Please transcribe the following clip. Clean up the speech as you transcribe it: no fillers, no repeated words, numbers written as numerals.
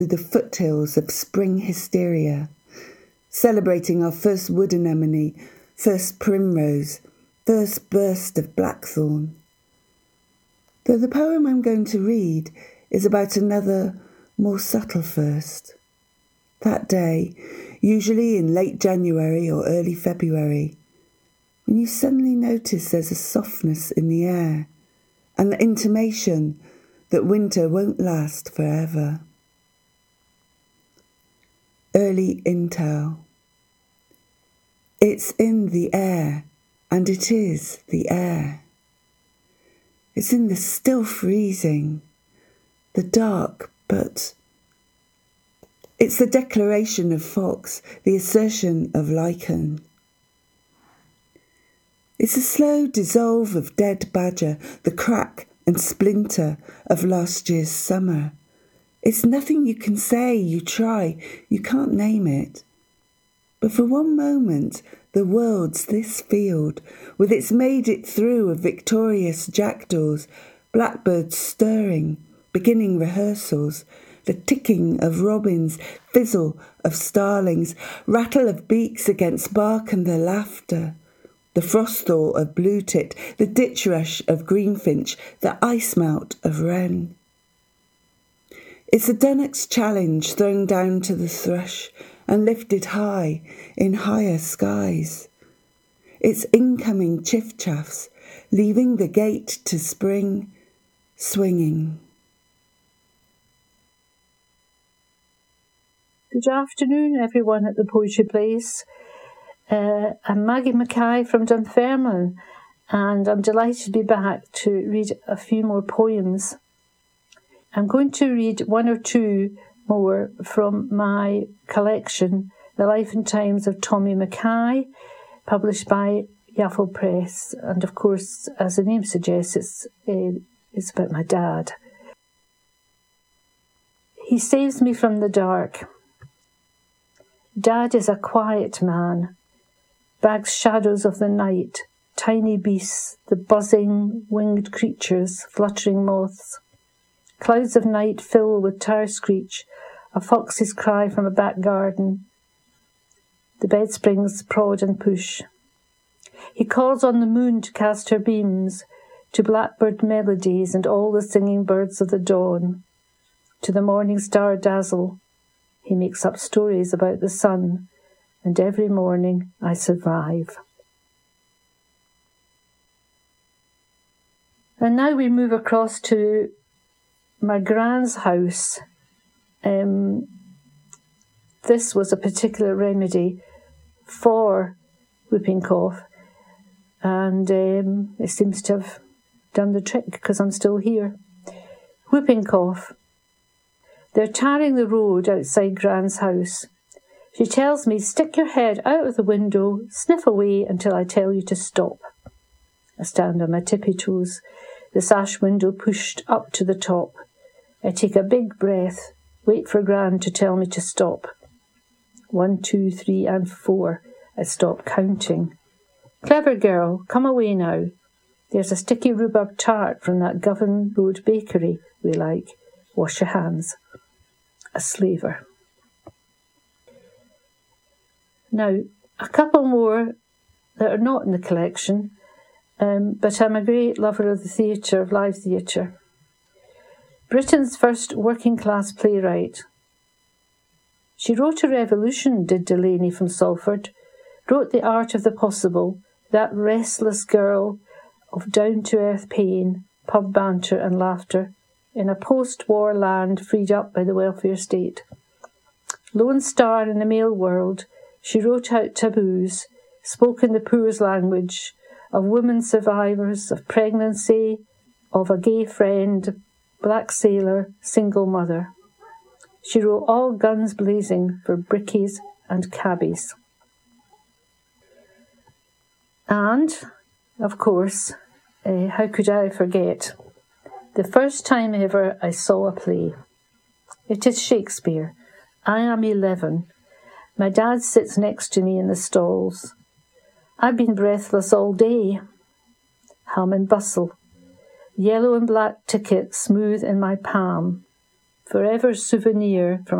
the foothills of spring hysteria, celebrating our first wood anemone, first primrose, first burst of blackthorn. Though the poem I'm going to read is about another, more subtle first. That day, usually in late January or early February, when you suddenly notice there's a softness in the air, an intimation that winter won't last forever. Early intel. It's in the air, and it is the air. It's in the still freezing, the dark, but it's the declaration of fox, the assertion of lichen. It's a slow dissolve of dead badger, the crack and splinter of last year's summer. It's nothing you can say, you try, you can't name it. But for one moment, the world's this field, with its made it through of victorious jackdaws, blackbirds stirring, beginning rehearsals, the ticking of robins, fizzle of starlings, rattle of beaks against bark and their laughter, the frost thaw of blue tit, the ditch rush of greenfinch, the ice melt of wren. It's a Dunnock's challenge thrown down to the thrush and lifted high in higher skies. It's incoming chiff-chaffs, leaving the gate to spring, swinging. Good afternoon, everyone at the Poetry Place. I'm Maggie Mackay from Dunfermline, and I'm delighted to be back to read a few more poems. I'm going to read one or two more from my collection, The Life and Times of Tommy Mackay, published by Yaffle Press. And of course, as the name suggests, it's about my dad. He saves me from the dark. Dad is a quiet man, bags shadows of the night, tiny beasts, the buzzing, winged creatures, fluttering moths. Clouds of night fill with tire screech, a fox's cry from a back garden. The bed springs prod and push. He calls on the moon to cast her beams, to blackbird melodies and all the singing birds of the dawn. To the morning star dazzle, he makes up stories about the sun, and every morning I survive. And now we move across to my gran's house. This was a particular remedy for whooping cough, and it seems to have done the trick because I'm still here. Whooping cough. They're tarring the road outside Gran's house. She tells me, stick your head out of the window, sniff away until I tell you to stop. I stand on my tippy toes, the sash window pushed up to the top. I take a big breath, wait for Gran to tell me to stop. 1, 2, 3, and 4. I stop counting. Clever girl, come away now. There's a sticky rhubarb tart from that Govan Road bakery we like. Wash your hands. A slaver. Now, a couple more that are not in the collection, but I'm a great lover of the theatre, of live theatre. Britain's first working-class playwright. She wrote a revolution, did Delaney from Salford, wrote The Art of the Possible, that restless girl of down-to-earth pain, pub banter and laughter, in a post-war land freed up by the welfare state. Lone star in the male world, she wrote out taboos, spoke in the poor's language, of women survivors, of pregnancy, of a gay friend, black sailor, single mother. She wrote all guns blazing for brickies and cabbies. And, of course, how could I forget? The first time ever I saw a play. It is Shakespeare. I am 11. My dad sits next to me in the stalls. I've been breathless all day. Hum and bustle. Yellow and black ticket smooth in my palm. forever souvenir from